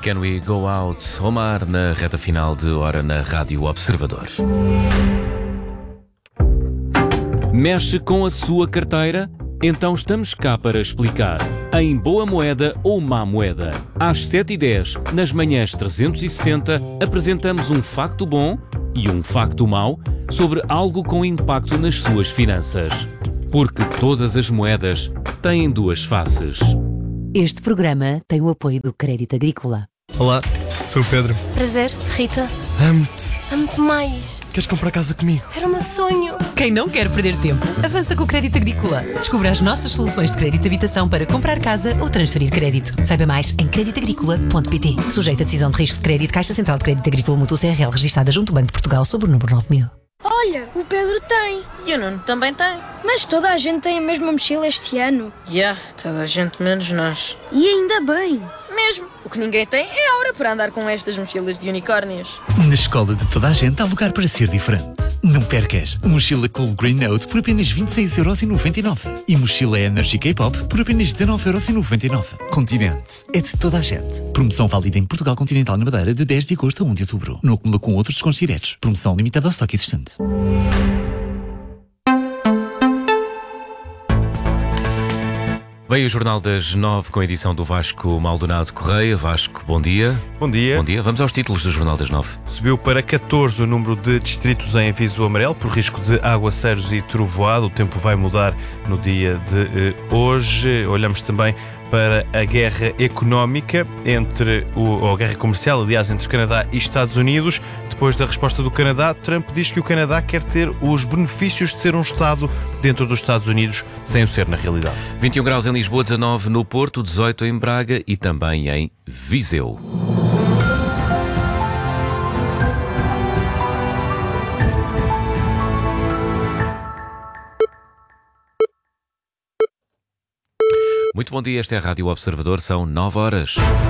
Can We Go Out? Omar, na reta final de Hora na Rádio Observador. Mexe com a sua carteira? Então estamos cá para explicar. Em boa moeda ou má moeda? Às 7h10, nas manhãs 360, apresentamos um facto bom e um facto mau sobre algo com impacto nas suas finanças. Porque todas as moedas têm duas faces. Este programa tem o apoio do Crédito Agrícola. Olá, sou o Pedro. Prazer, Rita. Amo-te. Amo-te mais. Queres comprar casa comigo? Era o meu sonho. Quem não quer perder tempo, avança com o Crédito Agrícola. Descubra as nossas soluções de crédito de habitação para comprar casa ou transferir crédito. Saiba mais em creditagricola.pt. Sujeito a decisão de risco de crédito, Caixa Central de Crédito Agrícola Mútuo CRL, registada junto ao Banco de Portugal sob o número 9000. Olha, o Pedro tem. E o Nuno também tem. Mas toda a gente tem a mesma mochila este ano. Toda a gente menos nós. E ainda bem. Mesmo. O que ninguém tem é a hora para andar com estas mochilas de unicórnios. Na escola de toda a gente há lugar para ser diferente. Não percas! Mochila Cool Green Note por apenas 26,99€. E mochila Energy K-Pop por apenas 19,99€. Continente é de toda a gente. Promoção válida em Portugal Continental na Madeira de 10 de agosto a 1 de outubro. Não acumula com outros descontos diretos. Promoção limitada ao estoque existente. Vem o Jornal das 9 com a edição do Vasco Maldonado Correia. Vasco, bom dia. Bom dia. Bom dia. Vamos aos títulos do Jornal das 9. Subiu para 14 o número de distritos em aviso amarelo por risco de aguaceiros e trovoado. O tempo vai mudar no dia de hoje. Olhamos também para a guerra económica ou a guerra comercial, aliás, entre Canadá e Estados Unidos. Depois da resposta do Canadá, Trump diz que o Canadá quer ter os benefícios de ser um Estado dentro dos Estados Unidos, sem o ser na realidade. 21 graus em Lisboa, 19 no Porto, 18 em Braga e também em Viseu. Muito bom dia, esta é a Rádio Observador, são 9 horas.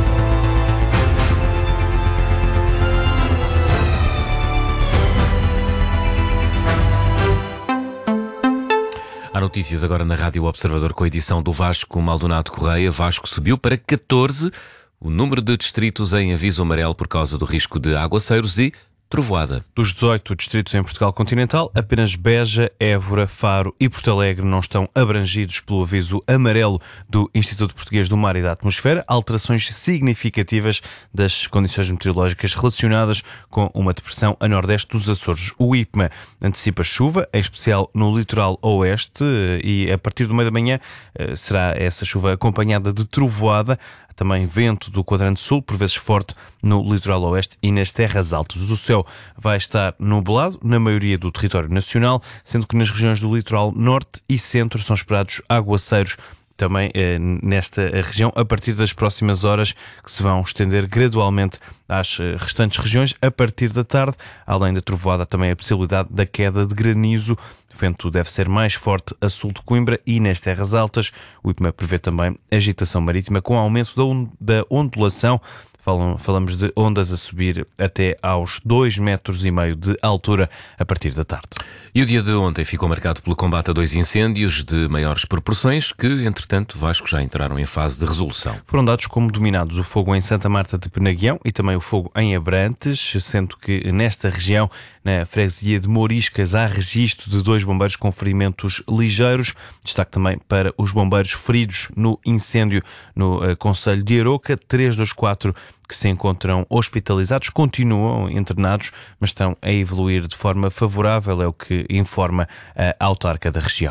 Há notícias agora na Rádio Observador com a edição do Vasco Maldonado Correia. Vasco subiu para 14 o número de distritos em aviso amarelo por causa do risco de aguaceiros e trovoada. Dos 18 distritos em Portugal Continental, apenas Beja, Évora, Faro e Porto Alegre não estão abrangidos pelo aviso amarelo do Instituto Português do Mar e da Atmosfera. Alterações significativas das condições meteorológicas relacionadas com uma depressão a nordeste dos Açores. O IPMA antecipa chuva, em especial no litoral oeste, e a partir do meio da manhã será essa chuva acompanhada de trovoada. Também vento do quadrante sul, por vezes forte, no litoral oeste e nas terras altas. O céu vai estar nublado na maioria do território nacional, sendo que nas regiões do litoral norte e centro são esperados aguaceiros também nesta região, a partir das próximas horas, que se vão estender gradualmente às restantes regiões. A partir da tarde, além da trovoada, também a possibilidade da queda de granizo. O vento deve ser mais forte a sul de Coimbra e nas terras altas. O IPMA prevê também agitação marítima com aumento da ondulação. Falamos de ondas a subir até aos 2,5 metros de altura a partir da tarde. E o dia de ontem ficou marcado pelo combate a 2 incêndios de maiores proporções que, entretanto, Vasco, já entraram em fase de resolução. Foram dados como dominados o fogo em Santa Marta de Penaguião e também o fogo em Abrantes, sendo que nesta região, na freguesia de Mouriscas, há registro de 2 bombeiros com ferimentos ligeiros. Destaque também para os bombeiros feridos no incêndio no concelho de Aroca. 3 dos 4 que se encontram hospitalizados continuam internados, mas estão a evoluir de forma favorável, é o que informa a autarca da região.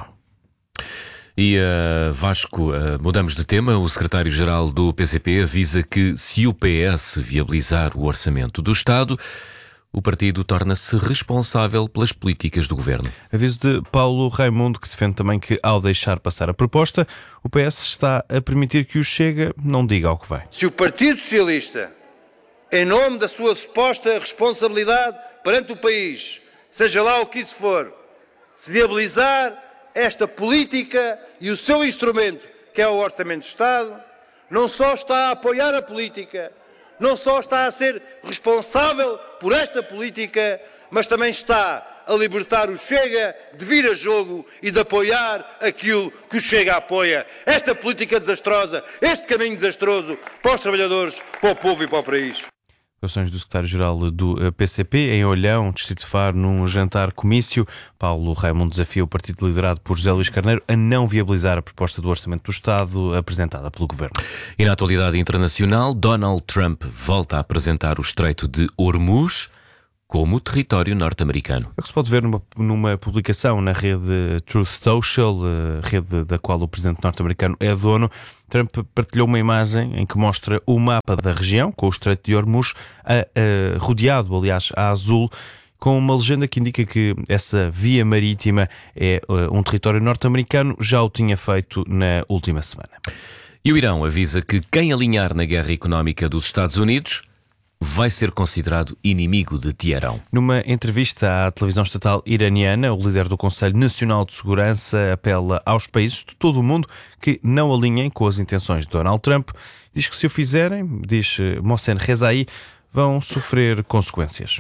E Vasco, mudamos de tema. O secretário-geral do PCP avisa que se o PS viabilizar o orçamento do Estado, o partido torna-se responsável pelas políticas do governo. Aviso de Paulo Raimundo, que defende também que, ao deixar passar a proposta, o PS está a permitir que o Chega não diga ao que vai. Se o Partido Socialista, em nome da sua suposta responsabilidade perante o país, seja lá o que isso for, se viabilizar esta política e o seu instrumento, que é o Orçamento de Estado, não só está a apoiar a política, não só está a ser responsável por esta política, mas também está a libertar o Chega de vir a jogo e de apoiar aquilo que o Chega apoia. Esta política desastrosa, este caminho desastroso para os trabalhadores, para o povo e para o país. Declarações do secretário-geral do PCP em Olhão, Distrito de Faro, num jantar-comício. Paulo Raimundo desafia o partido liderado por José Luís Carneiro a não viabilizar a proposta do Orçamento do Estado apresentada pelo Governo. E na atualidade internacional, Donald Trump volta a apresentar o Estreito de Hormuz como território norte-americano. É o que se pode ver numa publicação na rede Truth Social, rede da qual o presidente norte-americano é dono. Trump partilhou uma imagem em que mostra o mapa da região, com o Estreito de Hormuz, rodeado, aliás, a azul, com uma legenda que indica que essa via marítima é um território norte-americano, já o tinha feito na última semana. E o Irão avisa que quem alinhar na guerra económica dos Estados Unidos vai ser considerado inimigo de Teherão. Numa entrevista à televisão estatal iraniana, o líder do Conselho Nacional de Segurança apela aos países de todo o mundo que não alinhem com as intenções de Donald Trump. Diz que se o fizerem, diz Mohsen Rezaei, vão sofrer consequências.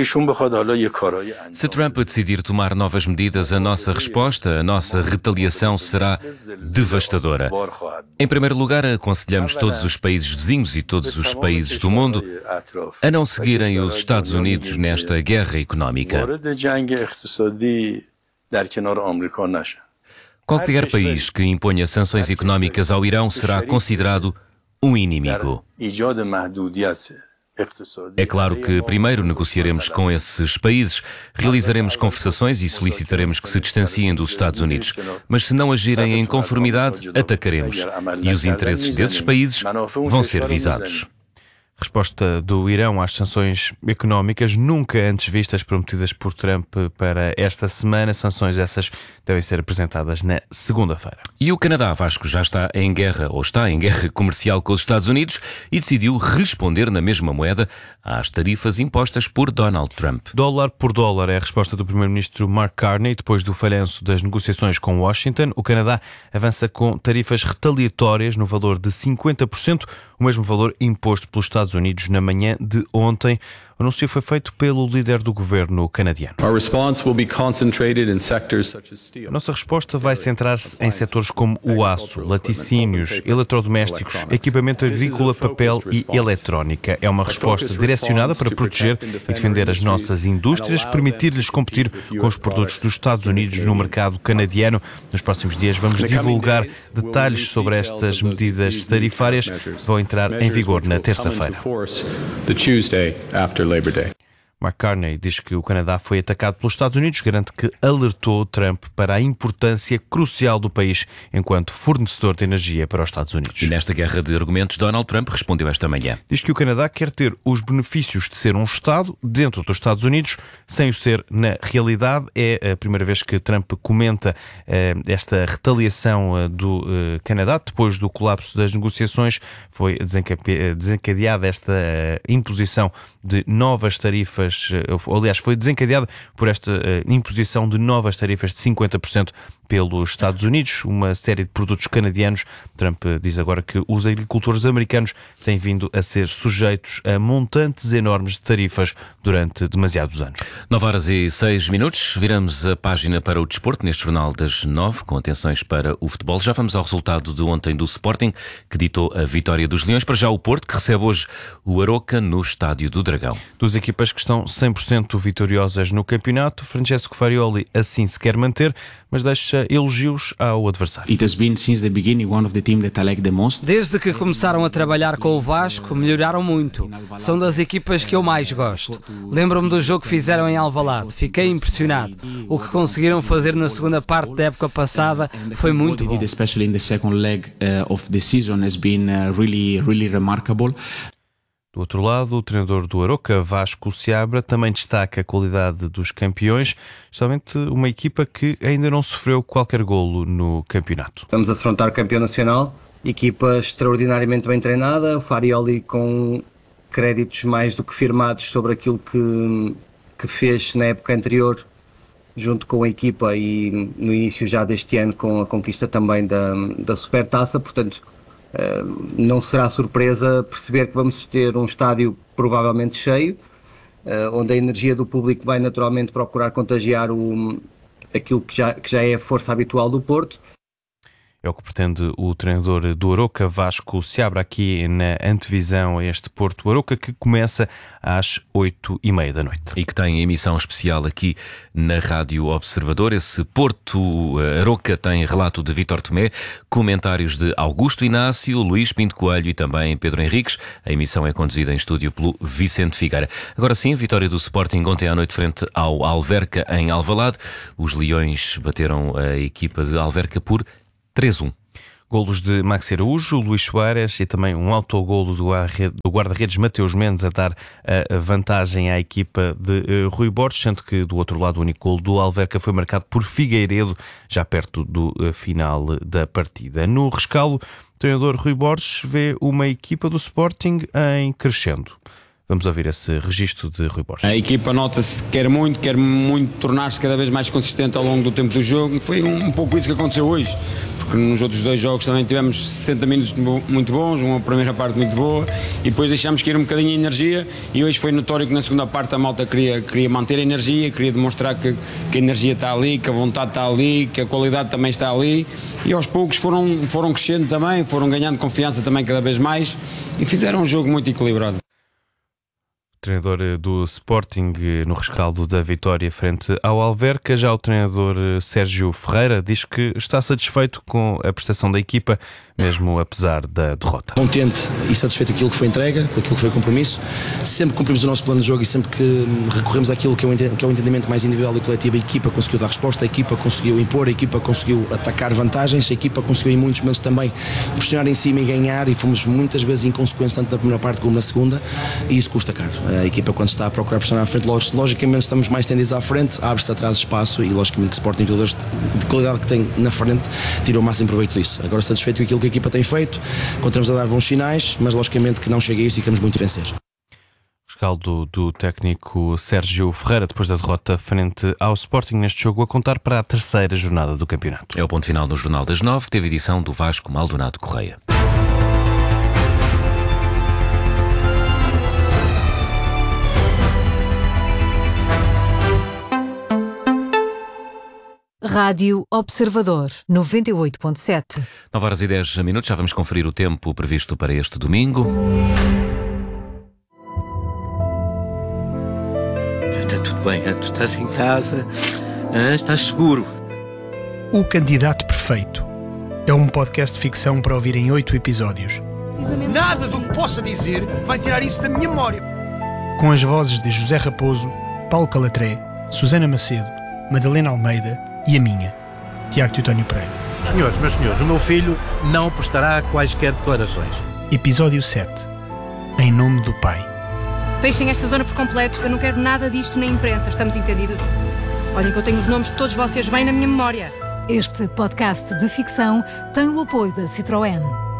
Se Trump decidir tomar novas medidas, a nossa resposta, a nossa retaliação será devastadora. Em primeiro lugar, aconselhamos todos os países vizinhos e todos os países do mundo a não seguirem os Estados Unidos nesta guerra económica. Qualquer país que imponha sanções económicas ao Irão será considerado um inimigo. É claro que primeiro negociaremos com esses países, realizaremos conversações e solicitaremos que se distanciem dos Estados Unidos. Mas se não agirem em conformidade, atacaremos. E os interesses desses países vão ser visados. Resposta do Irão às sanções económicas nunca antes vistas prometidas por Trump para esta semana. Sanções essas devem ser apresentadas na segunda-feira. E o Canadá, Vasco, já está em guerra comercial com os Estados Unidos e decidiu responder na mesma moeda às tarifas impostas por Donald Trump. Dólar por dólar é a resposta do primeiro-ministro Mark Carney depois do falhanço das negociações com Washington. O Canadá avança com tarifas retaliatórias no valor de 50%, o mesmo valor imposto pelos Estados Unidos na manhã de ontem. O anúncio foi feito pelo líder do governo canadiano. A nossa resposta vai centrar-se em setores como o aço, laticínios, eletrodomésticos, equipamento agrícola, papel e eletrónica. É uma resposta direcionada para proteger e defender as nossas indústrias, permitir-lhes competir com os produtos dos Estados Unidos no mercado canadiano. Nos próximos dias vamos divulgar detalhes sobre estas medidas tarifárias que vão entrar em vigor na terça-feira. Labor Day. Mark Carney diz que o Canadá foi atacado pelos Estados Unidos, garante que alertou Trump para a importância crucial do país enquanto fornecedor de energia para os Estados Unidos. E nesta guerra de argumentos, Donald Trump respondeu esta manhã. Diz que o Canadá quer ter os benefícios de ser um Estado dentro dos Estados Unidos, sem o ser na realidade. É a primeira vez que Trump comenta esta retaliação do Canadá. Depois do colapso das negociações, foi desencadeada esta imposição de novas tarifas. Aliás, foi desencadeada por esta imposição de novas tarifas de 50% pelos Estados Unidos, uma série de produtos canadianos. Trump diz agora que os agricultores americanos têm vindo a ser sujeitos a montantes enormes de tarifas durante demasiados anos. 9h06. Viramos a página para o desporto neste jornal das 9, com atenções para o futebol. Já vamos ao resultado de ontem do Sporting, que ditou a vitória dos Leões. Para já o Porto, que recebe hoje o Aroca no Estádio do Dragão. Duas equipas que estão 100% vitoriosas no campeonato. Francesco Farioli assim se quer manter, mas deixa elogios ao adversário. Desde que começaram a trabalhar com o Vasco, melhoraram muito. São das equipas que eu mais gosto. Lembro-me do jogo que fizeram em Alvalade. Fiquei impressionado. O que conseguiram fazer na segunda parte da época passada foi muito bom. Do outro lado, o treinador do Aroca, Vasco Seabra, também destaca a qualidade dos campeões, justamente uma equipa que ainda não sofreu qualquer golo no campeonato. Estamos a defrontar o campeão nacional, equipa extraordinariamente bem treinada, o Farioli com créditos mais do que firmados sobre aquilo que fez na época anterior, junto com a equipa e no início já deste ano com a conquista também da Supertaça, portanto não será surpresa perceber que vamos ter um estádio provavelmente cheio onde a energia do público vai naturalmente procurar contagiar aquilo que já é a força habitual do Porto. É o que pretende o treinador do Arouca. Vasco Seabra, aqui na antevisão a este Porto Arouca, que começa às 8h30 da noite. E que tem emissão especial aqui na Rádio Observador. Esse Porto Arouca tem relato de Vítor Tomé, comentários de Augusto Inácio, Luís Pinto Coelho e também Pedro Henriques. A emissão é conduzida em estúdio pelo Vicente Figueira. Agora sim, a vitória do Sporting ontem à noite frente ao Alverca em Alvalade. Os Leões bateram a equipa de Alverca por 3-1. Golos de Maxi Araújo, Luís Soares e também um autogolo do guarda-redes Mateus Mendes a dar a vantagem à equipa de Rui Borges, sendo que do outro lado o único golo do Alverca foi marcado por Figueiredo, já perto do final da partida. No rescaldo, o treinador Rui Borges vê uma equipa do Sporting em crescendo. Vamos ouvir esse registro de Rui Borges. A equipa nota-se que quer muito tornar-se cada vez mais consistente ao longo do tempo do jogo, e foi um pouco isso que aconteceu hoje, porque nos outros 2 jogos também tivemos 60 minutos muito bons, uma primeira parte muito boa, e depois deixámos cair um bocadinho a energia, e hoje foi notório que na segunda parte a malta queria manter a energia, queria demonstrar que a energia está ali, que a vontade está ali, que a qualidade também está ali, e aos poucos foram crescendo também, foram ganhando confiança também cada vez mais, e fizeram um jogo muito equilibrado. Treinador do Sporting no rescaldo da vitória frente ao Alverca. Já o treinador Sérgio Ferreira diz que está satisfeito com a prestação da equipa, mesmo apesar da derrota. Contente e satisfeito com aquilo que foi entrega, com aquilo que foi o compromisso. Sempre cumprimos o nosso plano de jogo e sempre que recorremos àquilo que é o entendimento mais individual e coletivo, a equipa conseguiu dar resposta, a equipa conseguiu impor, a equipa conseguiu atacar vantagens, a equipa conseguiu em muitos momentos também pressionar em cima e ganhar, e fomos muitas vezes inconsequentes tanto na primeira parte como na segunda, e isso custa caro. A equipa, quando está a procurar pressionar à frente, logicamente estamos mais tendidos à frente, abre-se atrás espaço, e logicamente que o Sporting, jogadores de qualidade que tem na frente, tirou o máximo proveito disso. Agora, satisfeito com aquilo que a equipa tem feito, continuamos a dar bons sinais, mas logicamente que não chega a isso e queremos muito vencer. Rescaldo do técnico Sérgio Ferreira depois da derrota frente ao Sporting neste jogo, a contar para a 3ª jornada do campeonato. É o ponto final no Jornal das 9, que teve edição do Vasco Maldonado Correia. Rádio Observador 98.7. 9h10, já vamos conferir o tempo previsto para este domingo. Está tudo bem, tu estás em casa, estás seguro. O Candidato Perfeito é um podcast de ficção para ouvir em 8 episódios. Nada do que possa dizer vai tirar isso da minha memória. Com as vozes de José Raposo, Paulo Calatré, Susana Macedo, Madalena Almeida e a minha, Tiago Teutónio Pereira. Senhores, meus senhores, o meu filho não prestará quaisquer declarações. Episódio 7. Em nome do Pai. Fechem esta zona por completo. Eu não quero nada disto na imprensa. Estamos entendidos? Olhem que eu tenho os nomes de todos vocês bem na minha memória. Este podcast de ficção tem o apoio da Citroën.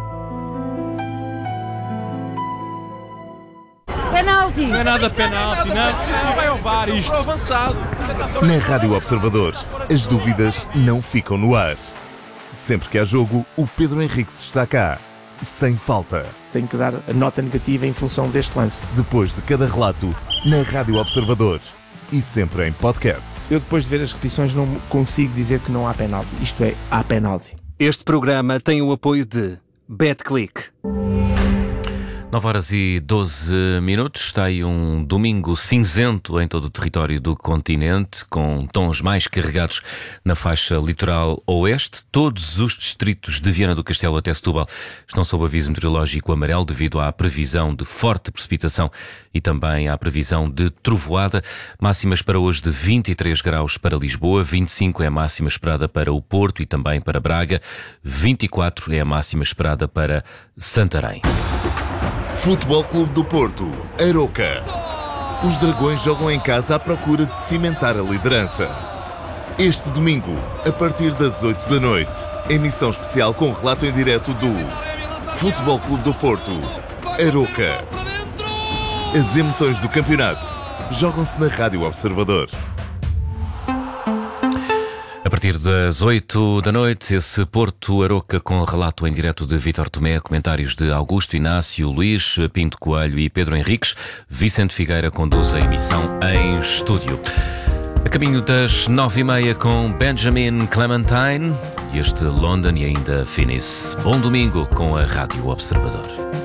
Penalti! Não é nada penalti, não vai ao VAR isto. Avançado. Na Rádio Observador, as dúvidas não ficam no ar. Sempre que há jogo, o Pedro Henriques está cá, sem falta. Tenho que dar a nota negativa em função deste lance. Depois de cada relato, na Rádio Observador e sempre em podcast. Eu, depois de ver as repetições, não consigo dizer que não há penalti. Isto é, há penalti. Este programa tem o apoio de BetClick. 9h12. Está aí um domingo cinzento em todo o território do continente, com tons mais carregados na faixa litoral oeste. Todos os distritos de Viana do Castelo até Setúbal estão sob aviso meteorológico amarelo devido à previsão de forte precipitação e também à previsão de trovoada. Máximas para hoje de 23 graus para Lisboa, 25 é a máxima esperada para o Porto e também para Braga, 24 é a máxima esperada para Santarém. Futebol Clube do Porto, Arouca. Os Dragões jogam em casa à procura de cimentar a liderança. Este domingo, a partir das 8 da noite, emissão especial com relato em direto do Futebol Clube do Porto, Arouca. As emoções do campeonato jogam-se na Rádio Observador. A partir partir das 8 da noite, esse Porto Aroca com relato em direto de Vítor Tomé, comentários de Augusto Inácio, Luís Pinto Coelho e Pedro Henriques. Vicente Figueira conduz a emissão em estúdio. A caminho das 9h30 com Benjamin Clementine e este London e ainda Finis. Bom domingo com a Rádio Observador.